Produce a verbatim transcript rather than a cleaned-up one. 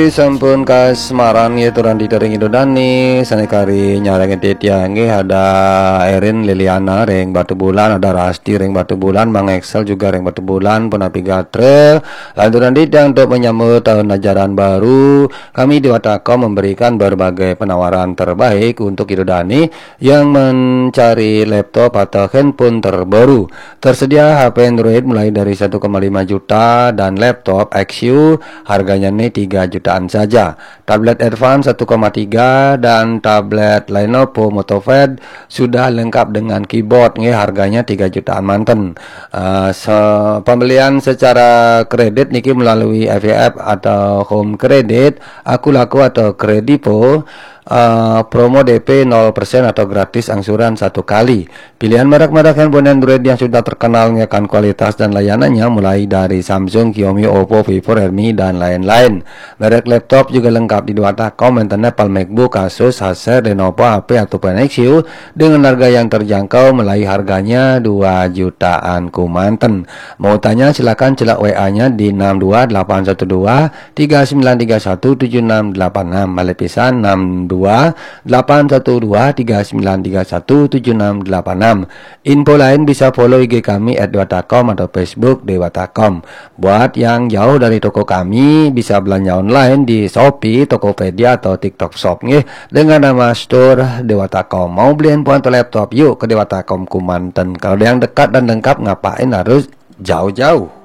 Sampun ka Semarang ya turun di tering Indodani sanekari nyareng titiange ada Erin Liliana reng batu bulan, ada Rasti reng batu bulan, Mang Excel juga reng batu bulan, Penapi Gatre lanturan ditang untuk menyambut tahun ajaran baru. Kami di Watako memberikan berbagai penawaran terbaik untuk Indodani yang mencari laptop atau handphone terbaru. Tersedia H P Android mulai dari satu koma lima juta dan laptop X U harganya nih tiga jutaan saja. Tablet Advance satu koma tiga dan tablet Lenovo Motopad sudah lengkap dengan keyboard nih harganya tiga jutaan manten. Uh, so, pembelian secara kredit niki melalui F I F atau Home Credit, Aku Laku atau Kredipo. Uh, promo D P nol persen atau gratis angsuran satu kali. Pilihan merek-merek handphone Android yang sudah terkenal akan kualitas dan layanannya mulai dari Samsung, Xiaomi, Oppo, Vivo, Redmi dan lain-lain. Merek laptop juga lengkap di Watako, maintenance Apple, MacBook, Asus, Acer, Lenovo, H P ataupun X U dengan harga yang terjangkau mulai harganya dua jutaan kumanten. Mau tanya silakan celak W A-nya di enam dua delapan satu dua tiga sembilan tiga satu tujuh enam delapan enam Malepisan enam dua delapan satu dua tiga sembilan tiga satu tujuh enam delapan enam. Info lain bisa follow I G kami at dewatakom atau Facebook Dewatakom. Buat yang jauh dari toko kami bisa belanja online di Shopee, Tokopedia atau TikTok Shop nih dengan nama Store Dewatakom. Mau beli handphone atau laptop yuk ke Dewatakom Kumanten. Kalau yang dekat dan lengkap ngapain harus jauh-jauh.